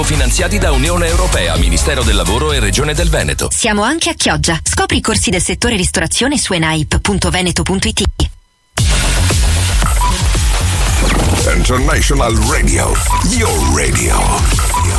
Finanziati da Unione Europea, Ministero del Lavoro e Regione del Veneto. Siamo anche a Chioggia. Scopri i corsi del settore ristorazione su enaip.veneto.it. International Radio, your radio.